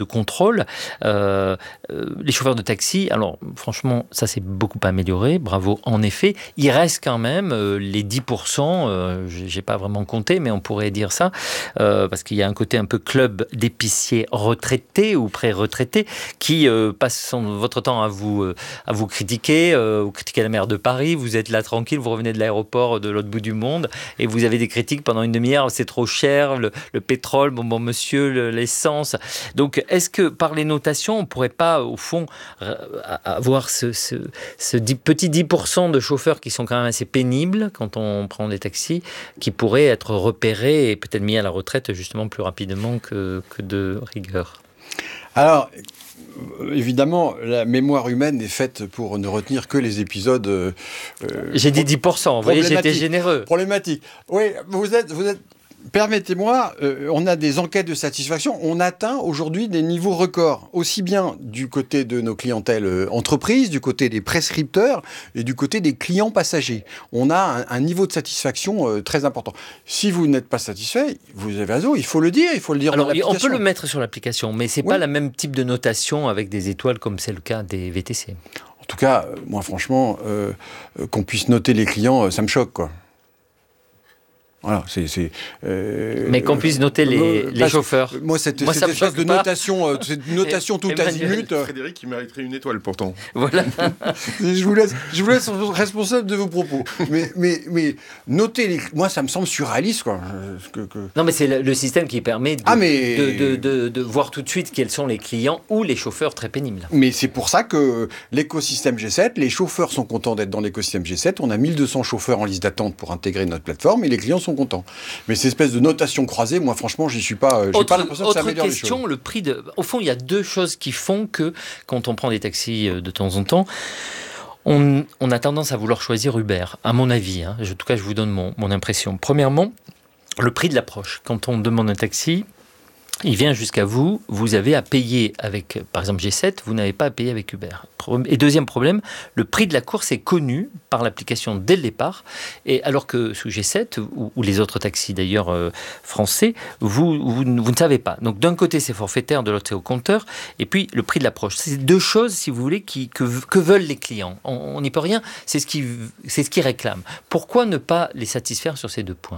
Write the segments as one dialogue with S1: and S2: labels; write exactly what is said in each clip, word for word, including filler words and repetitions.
S1: de contrôle. Euh, euh, les chauffeurs de taxi, alors franchement, ça s'est beaucoup amélioré, bravo en effet. Il reste quand même euh, les dix pour cent, euh, j'ai pas vraiment compté, mais on pourrait dire ça, euh, parce qu'il y a un côté un peu club d'épiciers retraités ou pré-retraités qui euh, passent son, votre temps à vous, euh, à vous critiquer, euh, vous critiquez la maire de Paris, vous êtes là tranquille, vous revenez de l'aéroport de l'autre bout du monde et vous avez des critiques pendant une demi-heure, c'est trop cher, le, le pétrole, bon, bon monsieur, le, l'essence. Donc est-ce que par les notations, on ne pourrait pas au fond avoir ce, ce, ce petit dix pour cent de chauffeurs qui sont quand même assez pénibles quand on prend des taxis, qui pourraient être repérés et peut-être mis à la retraite justement plus rapidement que, que de rigueur?
S2: Alors, évidemment, la mémoire humaine est faite pour ne retenir que les épisodes... Euh,
S1: J'ai dit dix pour cent, vous voyez, j'étais généreux.
S2: Problématique. Oui, vous êtes... Vous êtes permettez-moi, euh, on a des enquêtes de satisfaction. On atteint aujourd'hui des niveaux records, aussi bien du côté de nos clientèles euh, entreprises, du côté des prescripteurs et du côté des clients passagers. On a un, un niveau de satisfaction euh, très important. Si vous n'êtes pas satisfait, vous avez raison, il faut le dire, il faut le dire
S1: Alors,
S2: dans l'application.
S1: on peut le mettre sur l'application, mais c'est
S2: oui.
S1: pas le même type de notation avec des étoiles comme c'est le cas des V T C.
S2: En tout cas, moi franchement, euh, qu'on puisse noter les clients, ça me choque, quoi. Voilà, c'est, c'est, euh,
S1: mais qu'on puisse noter les, euh, les chauffeurs.
S2: Moi, cette, moi, cette espèce de notation, euh, cette notation tout azimut.
S3: Euh... Frédéric, il mériterait une étoile pourtant.
S1: Voilà.
S2: je, vous laisse, je vous laisse responsable de vos propos. Mais, mais, mais noter les. Moi, ça me semble surréaliste, quoi. Que, que...
S1: Non, mais c'est le, le système qui permet de,
S2: ah, mais...
S1: de, de, de, de voir tout de suite quels sont les clients ou les chauffeurs très pénibles.
S2: Mais c'est pour ça que l'écosystème G sept, les chauffeurs sont contents d'être dans l'écosystème G sept. On a mille deux cents chauffeurs en liste d'attente pour intégrer notre plateforme et les clients sont contents. Mais cette espèce de notation croisée, moi franchement, j'y suis pas. J'ai
S1: autre,
S2: pas l'impression que ça améliore les choses.
S1: Autre question, le prix de. Au fond, il y a deux choses qui font que quand on prend des taxis de temps en temps, on, on a tendance à vouloir choisir Uber. À mon avis, hein. En tout cas, je vous donne mon, mon impression. Premièrement, le prix de l'approche. Quand on demande un taxi, il vient jusqu'à vous, vous avez à payer avec, par exemple, G sept, vous n'avez pas à payer avec Uber. Et deuxième problème, le prix de la course est connu par l'application dès le départ, et alors que sous G sept, ou, ou les autres taxis d'ailleurs euh, français, vous, vous, vous ne savez pas. Donc d'un côté c'est forfaitaire, de l'autre c'est au compteur, et puis le prix de l'approche. C'est deux choses, si vous voulez, qui, que, que veulent les clients. On n'y peut rien, c'est ce qu'ils c'est ce qu'ils réclament. Pourquoi ne pas les satisfaire sur ces deux points ?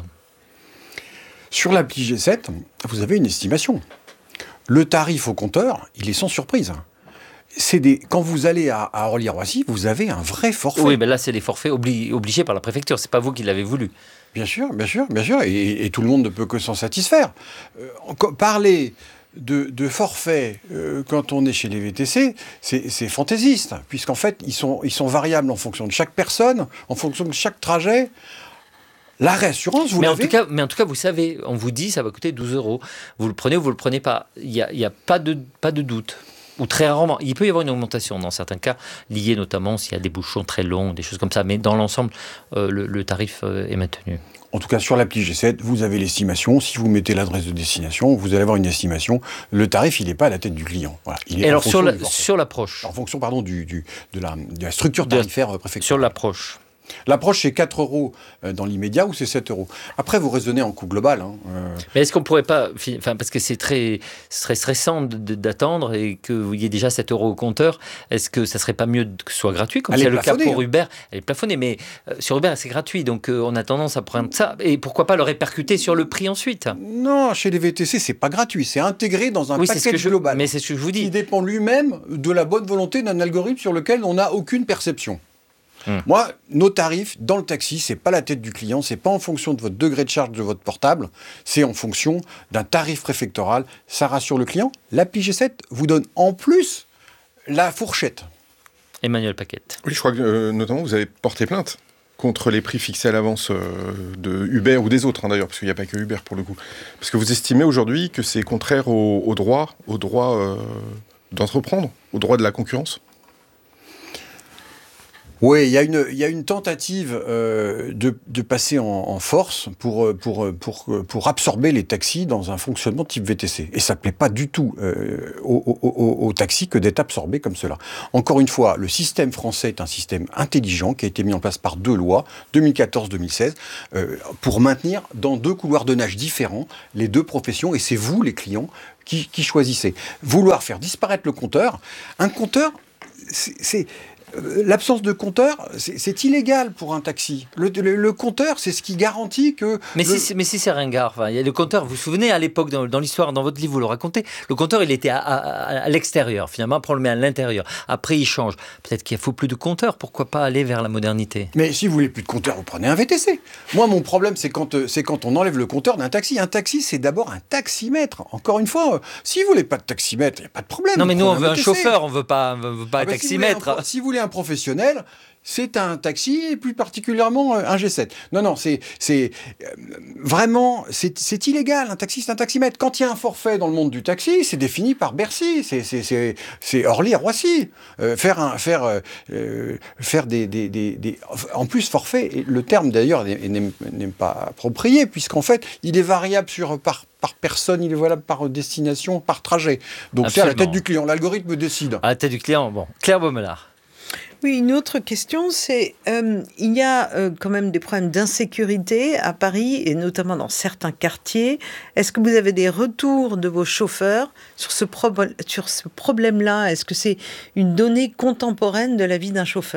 S2: Sur l'appli G sept, vous avez une estimation. Le tarif au compteur, il est sans surprise. C'est des... Quand vous allez à, à Orly-Roissy, vous avez un vrai forfait.
S1: Oui, mais là, c'est des forfaits obli... obligés par la préfecture. C'est pas vous qui l'avez voulu.
S2: Bien sûr, bien sûr, bien sûr. Et, et tout le monde ne peut que s'en satisfaire. Euh, parler de, de forfait euh, quand on est chez les V T C, c'est, c'est fantaisiste. Puisqu'en fait, ils sont, ils sont variables en fonction de chaque personne, en fonction de chaque trajet. La réassurance, vous
S1: mais
S2: l'avez
S1: en tout cas, Mais en tout cas, vous savez, on vous dit ça va coûter douze euros. Vous le prenez ou vous le prenez pas. Il n'y a, y a pas, de, pas de doute. Ou très rarement. Il peut y avoir une augmentation dans certains cas, liée notamment s'il y a des bouchons très longs, des choses comme ça. Mais dans l'ensemble, euh, le, le tarif euh, est maintenu.
S2: En tout cas, sur l'appli G sept, vous avez l'estimation. Si vous mettez l'adresse de destination, vous allez avoir une estimation. Le tarif, il n'est pas à la tête du client. Voilà. Il est
S1: Et
S2: en
S1: alors, sur, la,
S2: du
S1: sur l'approche
S2: En fonction, pardon, du, du, de, la, de la structure tarifaire
S1: de,
S2: préfectorale.
S1: Sur l'approche.
S2: L'approche, c'est quatre euros dans l'immédiat ou c'est sept euros. Après, vous raisonnez en coût global. Hein. Euh...
S1: Mais est-ce qu'on ne pourrait pas... Enfin, parce que c'est très, très stressant de, de, d'attendre et qu'il y ait déjà sept euros au compteur. Est-ce que ça ne serait pas mieux que ce soit gratuit, comme c'est le cas pour Uber? Elle est plafonnée, mais euh, sur Uber, c'est gratuit. Donc, euh, on a tendance à prendre ça. Et pourquoi pas le répercuter sur le prix ensuite?
S2: Non, chez les V T C, ce n'est pas gratuit. C'est intégré dans un
S1: oui,
S2: package
S1: je,
S2: global.
S1: Mais c'est ce que je vous dis.
S2: Qui dépend lui-même de la bonne volonté d'un algorithme sur lequel on n'a aucune perception. Hum. Moi, nos tarifs dans le taxi, c'est pas la tête du client, c'est pas en fonction de votre degré de charge de votre portable, c'est en fonction d'un tarif préfectoral. Ça rassure le client. L'appli G sept vous donne en plus la fourchette.
S1: Emmanuel Paquette.
S3: Oui, je crois que euh, notamment vous avez porté plainte contre les prix fixés à l'avance euh, de Uber ou des autres hein, d'ailleurs, parce qu'il n'y a pas que Uber pour le coup. Parce que vous estimez aujourd'hui que c'est contraire au, au droit, au droit euh, d'entreprendre, au droit de la concurrence.
S2: Oui, il y a une, il y a une tentative euh, de, de passer en, en force pour, pour, pour, pour absorber les taxis dans un fonctionnement type V T C. Et ça ne plaît pas du tout euh, aux, aux, aux taxis que d'être absorbés comme cela. Encore une fois, le système français est un système intelligent qui a été mis en place par deux lois, deux mille quatorze deux mille seize, euh, pour maintenir dans deux couloirs de nage différents les deux professions. Et c'est vous, les clients, qui, qui choisissait. Vouloir faire disparaître le compteur, un compteur, c'est... c'est l'absence de compteur, c'est, c'est illégal pour un taxi. Le, le, le compteur, c'est ce qui garantit que...
S1: Mais,
S2: le...
S1: si, mais si c'est ringard, enfin, il y a le compteur, vous vous souvenez, à l'époque, dans, dans l'histoire, dans votre livre, vous le racontez, le compteur, il était à, à, à l'extérieur. Finalement, après, on le met à l'intérieur. Après, il change. Peut-être qu'il ne faut plus de compteur. Pourquoi pas aller vers la modernité ?
S2: Mais si vous voulez plus de compteur, vous prenez un V T C. Moi, mon problème, c'est quand, c'est quand on enlève le compteur d'un taxi. Un taxi, c'est d'abord un taximètre. Encore une fois, si vous voulez pas de taximètre, il n'y a pas de problème.
S1: Non, mais nous, on
S2: un
S1: veut
S2: V T C.
S1: Un chauffeur, on ne veut pas, on veut pas
S2: ah
S1: un
S2: bah,
S1: taximètre.
S2: Si vous, un, si vous voulez un professionnel, c'est un taxi, et plus particulièrement un G sept. Non, non, c'est, c'est euh, vraiment, c'est, c'est illégal. Un taxi, c'est un taximètre. Quand il y a un forfait dans le monde du taxi, c'est défini par Bercy. C'est, c'est, c'est, c'est Orly-Roissy. Euh, faire un, faire, euh, faire des, des, des, des, en plus, forfait, le terme d'ailleurs n'est, n'est, n'est pas approprié, puisqu'en fait, il est variable sur, par, par personne, il est valable par destination, par trajet. Donc, Absolument. C'est à la tête du client. L'algorithme décide.
S1: À la tête du client, bon. Claire Baumelard.
S4: Oui, une autre question, c'est euh, il y a euh, quand même des problèmes d'insécurité à Paris et notamment dans certains quartiers. Est-ce que vous avez des retours de vos chauffeurs sur ce, pro- sur ce problème-là ? Est-ce que c'est une donnée contemporaine de la vie d'un chauffeur ?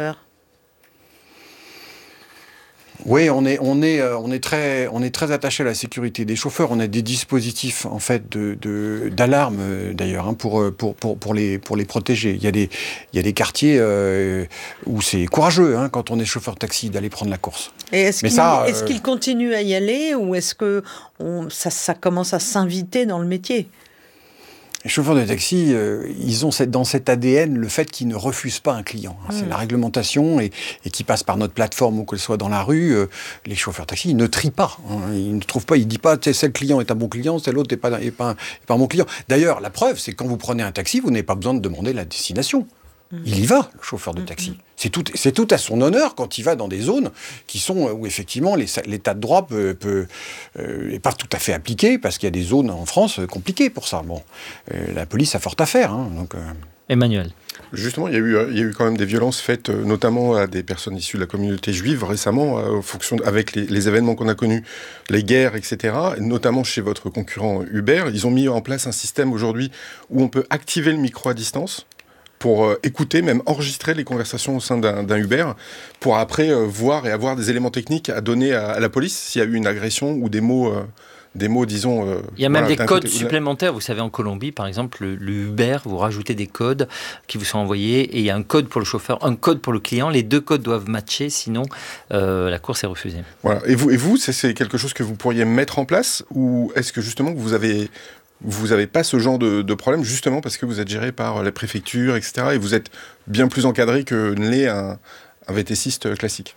S2: Oui, on est, on est, on est très, on est très attaché à la sécurité des chauffeurs. On a des dispositifs en fait de, de d'alarme d'ailleurs hein, pour, pour, pour, pour les, pour les protéger. Il y a des, il y a des quartiers euh, où c'est courageux hein, quand on est chauffeur taxi d'aller prendre la course.
S4: Et est-ce
S2: Mais
S4: qu'il,
S2: ça,
S4: est-ce
S2: euh...
S4: qu'il continue à y aller ou est-ce que on, ça, ça commence à s'inviter dans le métier ?
S2: Les chauffeurs de taxi, euh, ils ont cette, dans cet A D N le fait qu'ils ne refusent pas un client. Hein. Mmh. C'est la réglementation et, et qui passe par notre plateforme ou qu'elle soit dans la rue. Euh, les chauffeurs de taxi, ils ne trient pas. Hein. Ils ne trouvent pas, ils ne disent pas tel client est un bon client, tel autre n'est pas, est pas, un, est pas un bon client. D'ailleurs, la preuve, c'est que quand vous prenez un taxi, vous n'avez pas besoin de demander la destination. Mmh. Il y va, le chauffeur de taxi. Mmh. C'est tout, c'est tout à son honneur quand il va dans des zones qui sont où effectivement les, l'état de droit peut, peut euh, est pas tout à fait appliqué parce qu'il y a des zones en France euh, compliquées pour ça. Bon, euh, la police a fort à faire. Hein, donc, euh...
S1: Emmanuel.
S3: Justement, il y a eu, il y a eu quand même des violences faites, euh, notamment à des personnes issues de la communauté juive récemment, euh, en fonction de, avec les, les événements qu'on a connus, les guerres, et cetera. Et notamment chez votre concurrent Uber, ils ont mis en place un système aujourd'hui où on peut activer le micro à distance pour euh, écouter, même enregistrer les conversations au sein d'un, d'un Uber, pour après euh, voir et avoir des éléments techniques à donner à, à la police s'il y a eu une agression ou des mots, euh, des mots disons... Euh,
S1: Il y a même
S3: voilà,
S1: des codes
S3: côté,
S1: supplémentaires. Vous savez, en Colombie, par exemple, le, le Uber, vous rajoutez des codes qui vous sont envoyés et il y a un code pour le chauffeur, un code pour le client. Les deux codes doivent matcher, sinon euh, la course est refusée.
S3: Voilà. Et vous, et vous c'est, c'est quelque chose que vous pourriez mettre en place ou est-ce que justement vous avez... Vous n'avez pas ce genre de, de problème, justement parce que vous êtes géré par la préfecture, et cetera. Et vous êtes bien plus encadré que ne l'est un, un V T ciste classique.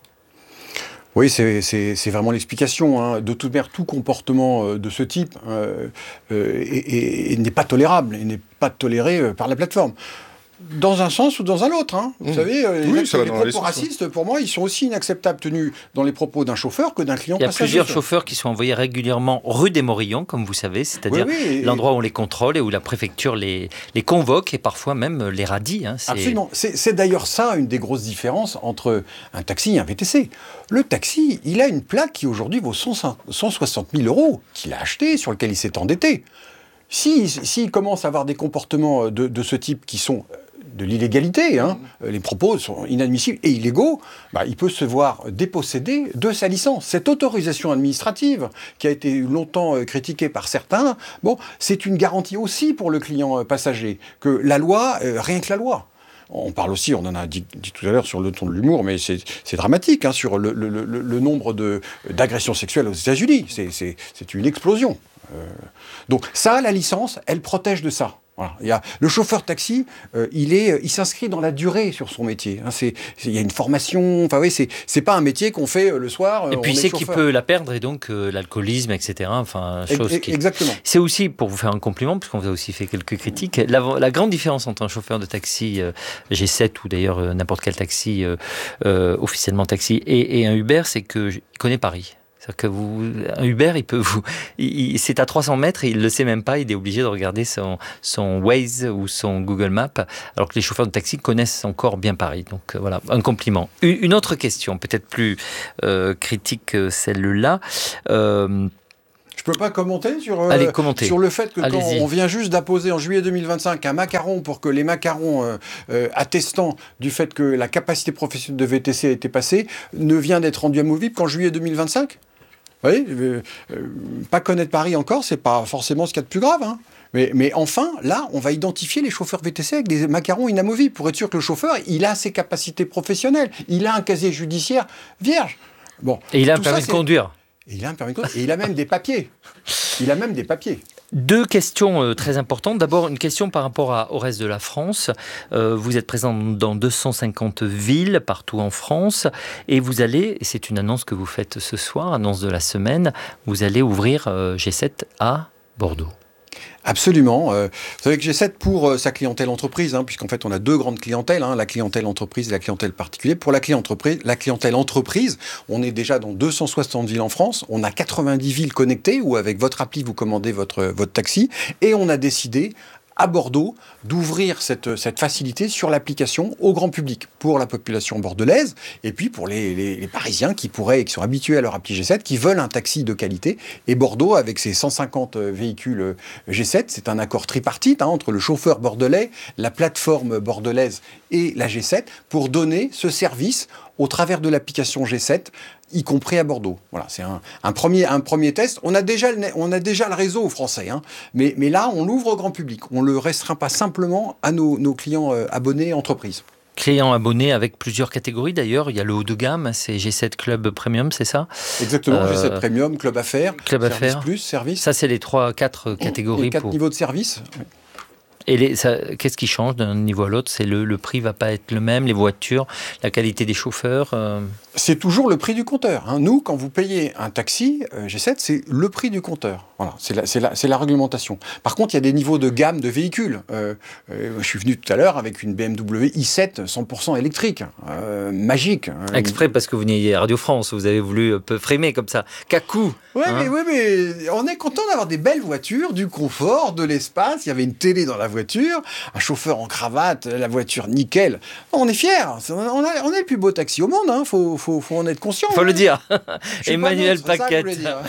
S2: Oui, c'est, c'est, c'est vraiment l'explication. Hein. De toute manière, tout comportement de ce type euh, euh, est, est, n'est pas tolérable, et n'est pas toléré par la plateforme. Dans un sens ou dans un autre. Hein. Vous mmh. savez, les, oui, les propos les racistes, pour moi, ils sont aussi inacceptables tenus dans les propos d'un chauffeur que d'un client passager.
S1: Il y a passager. Plusieurs chauffeurs qui sont envoyés régulièrement rue des Morillons, comme vous savez, c'est-à-dire oui, oui, l'endroit où on les contrôle et où la préfecture les, les convoque et parfois même les radie. Hein.
S2: C'est... Absolument. C'est, c'est d'ailleurs ça une des grosses différences entre un taxi et un V T C. Le taxi, il a une plaque qui aujourd'hui vaut cent soixante mille euros, qu'il a acheté, sur lequel il s'est endetté. S'il si, si commence à avoir des comportements de, de ce type qui sont de l'illégalité, hein, mmh. les propos sont inadmissibles et illégaux, bah, il peut se voir déposséder de sa licence. Cette autorisation administrative, qui a été longtemps euh, critiquée par certains, bon, c'est une garantie aussi pour le client euh, passager, que la loi, euh, rien que la loi. On parle aussi, on en a dit, dit tout à l'heure sur le ton de l'humour, mais c'est, c'est dramatique, hein, sur le, le, le, le nombre de, d'agressions sexuelles aux États-Unis. C'est, c'est, c'est une explosion. Euh, donc ça, la licence, elle protège de ça. Voilà. Il y a, le chauffeur taxi, euh, il, est, il s'inscrit dans la durée sur son métier. Hein. C'est, c'est, il y a une formation. Enfin oui, c'est, c'est pas un métier qu'on fait euh, le soir. Euh,
S1: et puis il sait qu'il peut la perdre et donc euh, l'alcoolisme, et cetera. Enfin, chose
S2: e-
S1: qui...
S2: Exactement.
S1: C'est aussi, pour vous faire un compliment, puisqu'on vous a aussi fait quelques critiques, la, la grande différence entre un chauffeur de taxi euh, G sept ou d'ailleurs euh, n'importe quel taxi, euh, euh, officiellement taxi, et, et un Uber, c'est qu'il connaît Paris. C'est-à-dire que vous, un Uber, il peut vous, il, c'est à trois cents mètres et il ne le sait même pas, il est obligé de regarder son, son Waze ou son Google Maps, alors que les chauffeurs de taxi connaissent encore bien Paris. Donc euh, voilà, un compliment. Une autre question, peut-être plus euh, critique que celle-là. Euh,
S2: Je peux pas commenter sur, euh,
S1: Allez, commentez.
S2: sur le fait que
S1: Allez-y.
S2: quand on vient juste d'apposer en juillet deux mille vingt-cinq un macaron pour que les macarons euh, euh, attestant du fait que la capacité professionnelle de V T C a été passée ne vient d'être rendu amovible qu'en juillet deux mille vingt-cinq. Vous voyez, euh, euh, pas connaître Paris encore, c'est pas forcément ce qu'il y a de plus grave. Hein. Mais, mais enfin, là, on va identifier les chauffeurs V T C avec des macarons inamovibles pour être sûr que le chauffeur, il a ses capacités professionnelles, il a un casier judiciaire vierge. Bon,
S1: Et il a un
S2: tout ça,
S1: permis de
S2: c'est-
S1: conduire.
S2: Et il a un permis de conduire. Et il a même des papiers. Il a même des papiers.
S1: Deux questions euh, très importantes. D'abord, une question par rapport à- au reste de la France. Euh, vous êtes présent dans deux cent cinquante villes partout en France et vous allez, et c'est une annonce que vous faites ce soir, annonce de la semaine, vous allez ouvrir euh, G sept à Bordeaux.
S2: Absolument. Euh, vous savez que G sept pour euh, sa clientèle entreprise, hein, puisqu'en fait on a deux grandes clientèles, hein, la clientèle entreprise et la clientèle particulière. Pour la clientèle entreprise, la clientèle entreprise, on est déjà dans deux cent soixante villes en France, on a quatre-vingt-dix villes connectées où avec votre appli vous commandez votre, votre taxi et on a décidé à Bordeaux d'ouvrir cette, cette facilité sur l'application au grand public pour la population bordelaise et puis pour les, les, les Parisiens qui pourraient, qui sont habitués à leur appli G sept, qui veulent un taxi de qualité. Et Bordeaux, avec ses cent cinquante véhicules G sept, c'est un accord tripartite hein, entre le chauffeur bordelais, la plateforme bordelaise et la G sept pour donner ce service au travers de l'application G sept, y compris à Bordeaux. Voilà, c'est un, un, premier, un premier test. On a déjà le, on a déjà le réseau français, hein, mais, mais là, on l'ouvre au grand public. On ne le restreint pas simplement à nos, nos clients euh, abonnés entreprises.
S1: Clients abonnés avec plusieurs catégories d'ailleurs. Il y a le haut de gamme, c'est G sept Club Premium, c'est ça ?
S2: Exactement,
S1: Euh,
S2: G sept Premium, Club Affaires,
S1: Club
S2: Service
S1: Affaires.
S2: Plus, Service.
S1: Ça, c'est les trois, quatre catégories.
S2: Les quatre
S1: pour...
S2: niveaux de service.
S1: Et les, ça, qu'est-ce qui change d'un niveau à l'autre ? C'est le, le prix va pas être le même, les voitures, la qualité des chauffeurs. Euh...
S2: C'est toujours le prix du compteur. Hein. Nous, quand vous payez un taxi euh, G sept, c'est le prix du compteur. Voilà, c'est la, c'est la, c'est la réglementation. Par contre, il y a des niveaux de gamme de véhicules. Euh, euh, je suis venu tout à l'heure avec une B M W i sept cent pour cent électrique, euh, magique.
S1: Exprès parce que vous veniez à Radio France, vous avez voulu un peu frimer comme ça. Cacou.
S2: Ouais,
S1: hein
S2: mais, ouais, mais on est content d'avoir des belles voitures, du confort, de l'espace. Il y avait une télé dans la voiture, un chauffeur en cravate, la voiture nickel. On est fiers. On, a, on est le plus beau taxi au monde. Il hein. faut, faut, faut en être conscient.
S1: Faut
S2: hein.
S1: le dire.
S2: Je
S1: Emmanuel Paquette.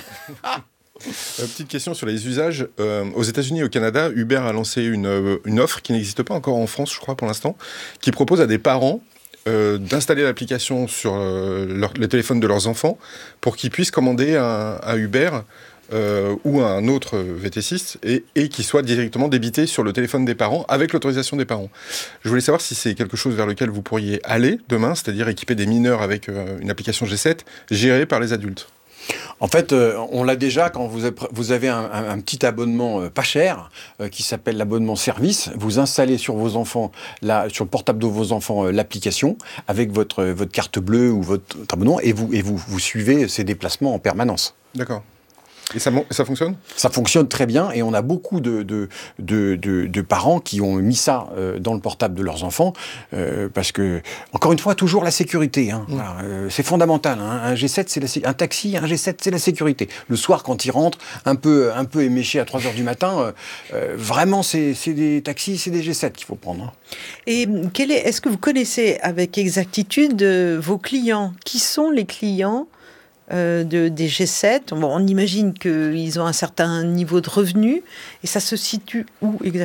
S3: Euh, petite question sur les usages. Euh, aux États-Unis et au Canada, Uber a lancé une, euh, une offre qui n'existe pas encore en France, je crois, pour l'instant, qui propose à des parents euh, d'installer l'application sur euh, leur, le téléphone de leurs enfants pour qu'ils puissent commander un, un Uber euh, ou un autre V T six et, et qui soit directement débité sur le téléphone des parents avec l'autorisation des parents. Je voulais savoir si c'est quelque chose vers lequel vous pourriez aller demain, c'est-à-dire équiper des mineurs avec euh, une application G sept gérée par les adultes.
S2: En fait, euh, on l'a déjà quand vous avez, vous avez un, un, un petit abonnement euh, pas cher euh, qui s'appelle l'abonnement service. Vous installez sur vos enfants, la, sur le portable de vos enfants, euh, l'application avec votre, votre carte bleue ou votre abonnement et vous, et vous, vous suivez ces déplacements en permanence.
S3: D'accord. Et ça, ça fonctionne ?
S2: Ça fonctionne très bien et on a beaucoup de, de, de, de, de parents qui ont mis ça euh, dans le portable de leurs enfants euh, parce que, encore une fois, toujours la sécurité. Hein. Mmh. Voilà, euh, c'est fondamental. Hein. Un G sept, c'est la, un taxi, un G sept, c'est la sécurité. Le soir, quand ils rentrent, un peu, un peu éméchés à trois heures du matin, euh, euh, vraiment, c'est, c'est des taxis, c'est des G sept qu'il faut prendre. Hein.
S4: Et quel est, est-ce que vous connaissez avec exactitude euh, vos clients ? Qui sont les clients Euh, de, des G sept. Bon, on imagine qu'ils ont un certain niveau de revenus. Et ça se situe où exactement ?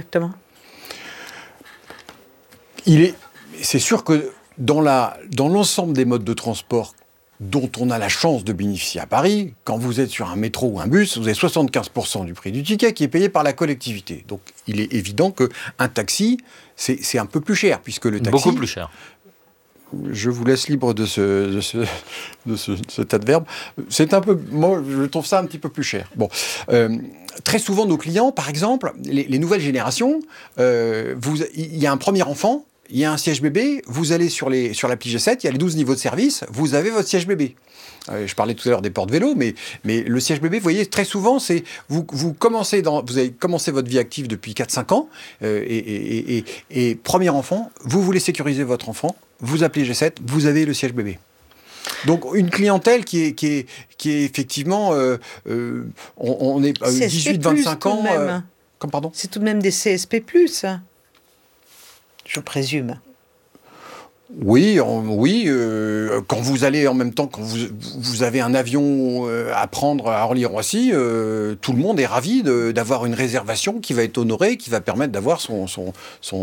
S2: Il est, c'est sûr que dans, la, dans l'ensemble des modes de transport dont on a la chance de bénéficier à Paris, quand vous êtes sur un métro ou un bus, vous avez soixante-quinze pour cent du prix du ticket qui est payé par la collectivité. Donc il est évident qu'un taxi, c'est, c'est un peu plus cher, puisque le taxi...
S1: Beaucoup plus cher.
S2: Je vous laisse libre de ce, de ce, de ce, cet adverbe. C'est un peu, moi, je trouve ça un petit peu plus cher. Bon, euh, très souvent, nos clients, par exemple, les, les nouvelles générations, euh, vous, il y a un premier enfant, il y a un siège bébé, vous allez sur, les, sur l'appli G sept, il y a les douze niveaux de service, vous avez votre siège bébé. Euh, je parlais tout à l'heure des porte-vélos, mais, mais le siège bébé, vous voyez, très souvent, c'est vous, vous, commencez dans, vous avez commencé votre vie active depuis quatre cinq ans, euh, et, et, et, et, et premier enfant, vous voulez sécuriser votre enfant, vous appelez G sept, vous avez le siège bébé. Donc une clientèle qui est, qui est, qui est effectivement, euh, euh, on, on est euh, dix-huit vingt-cinq ans. Euh, comme, pardon ?
S4: C'est tout de même des C S P plus, je présume.
S2: Oui, on- oui. euh, quand vous allez en même temps, quand vous, vous avez un avion euh, à prendre à Orly-Roissy, euh, tout le monde est ravi de- d'avoir une réservation qui va être honorée, qui va permettre d'avoir son, son, son,